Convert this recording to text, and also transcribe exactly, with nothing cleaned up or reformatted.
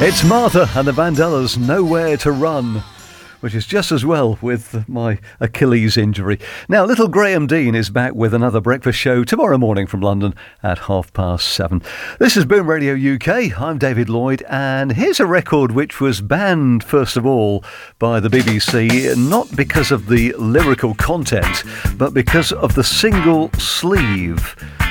It's Martha and the Vandellas, Nowhere to Run, which is just as well with my Achilles injury. Now, little Graham Dean is back with another breakfast show tomorrow morning from London at half past seven. This is Boom Radio U K. I'm David Lloyd, and here's a record which was banned, first of all, by the B B C, not because of the lyrical content, but because of the single sleeve.